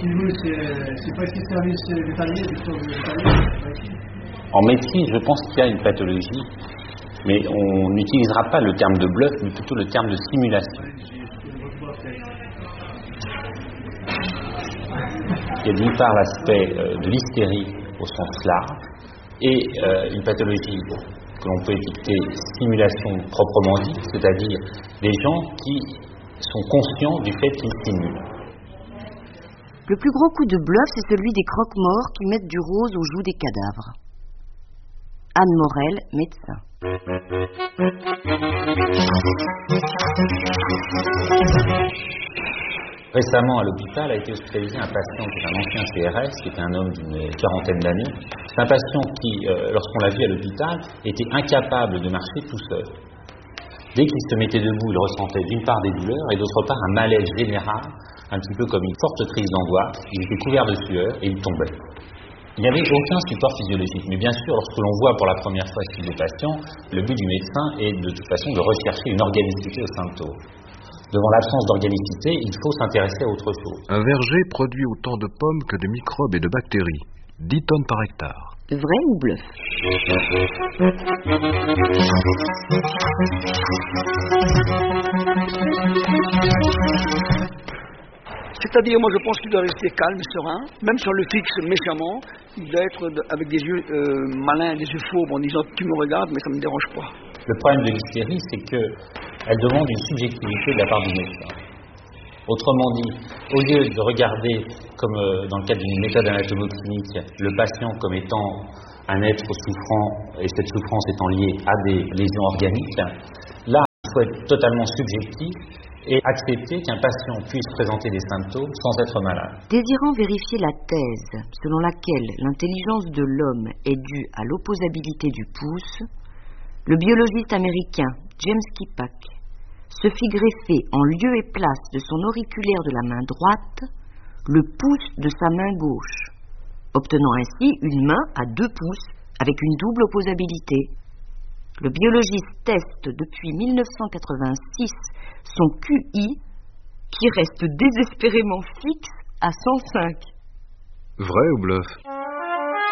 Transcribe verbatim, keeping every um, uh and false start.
si vous, c'est, c'est pas ici le service vétérinaire, du store vétérinaire, c'est pas ici. En médecine, je pense qu'il y a une pathologie, mais on n'utilisera pas le terme de bluff, mais plutôt le terme de simulation. Il y a d'une part l'aspect euh, de l'hystérie au sens large, et euh, une pathologie que l'on peut étiqueter simulation proprement dit, c'est-à-dire des gens qui sont conscients du fait qu'ils simulent. Le plus gros coup de bluff, c'est celui des croque-morts qui mettent du rose aux joues des cadavres. Anne Morel, médecin. Récemment, à l'hôpital, a été hospitalisé un patient qui est un ancien C R S, qui est un homme d'une quarantaine d'années. C'est un patient qui, euh, lorsqu'on l'a vu à l'hôpital, était incapable de marcher tout seul. Dès qu'il se mettait debout, il ressentait d'une part des douleurs et d'autre part un malaise général, un petit peu comme une forte crise d'angoisse. Il était couvert de sueur et il tombait. Il n'y avait aucun support physiologique. Mais bien sûr, lorsque l'on voit pour la première fois ce type de patient, le but du médecin est de toute façon de rechercher une organicité aux symptômes. Devant l'absence d'organicité, il faut s'intéresser à autre chose. Un verger produit autant de pommes que de microbes et de bactéries. dix tonnes par hectare. Vrai ou bluff? C'est-à-dire, moi je pense qu'il doit rester calme, serein, même si on le fixe méchamment, il doit être avec des yeux euh, malins, des yeux fourbes, en disant tu me regardes, mais ça ne me dérange pas. Le problème de l'hystérie, c'est qu'elle demande une subjectivité de la part du médecin. Autrement dit, au lieu de regarder, comme euh, dans le cadre d'une méthode anatomo-clinique, le patient comme étant un être souffrant, et cette souffrance étant liée à des lésions organiques, là, il faut être totalement subjectif et accepter qu'un patient puisse présenter des symptômes sans être malade. Désirant vérifier la thèse selon laquelle l'intelligence de l'homme est due à l'opposabilité du pouce, le biologiste américain James Kippack se fit greffer en lieu et place de son auriculaire de la main droite le pouce de sa main gauche, obtenant ainsi une main à deux pouces avec une double opposabilité. Le biologiste teste depuis mille neuf cent quatre-vingt-six son Q I qui reste désespérément fixe à cent cinq. Vrai ou bluff?